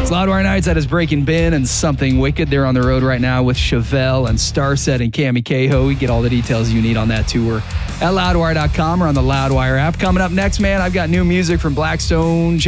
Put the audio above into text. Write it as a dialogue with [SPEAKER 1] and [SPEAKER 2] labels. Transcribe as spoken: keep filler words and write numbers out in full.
[SPEAKER 1] It's Loudwire Nights. That is Breaking Bin and Something Wicked. They're on the road right now with Chevelle and Starset and Cami Cahoe. We get all the details you need on that tour at loudwire dot com or on the Loudwire app. Coming up next, man, I've got new music from Blackstone,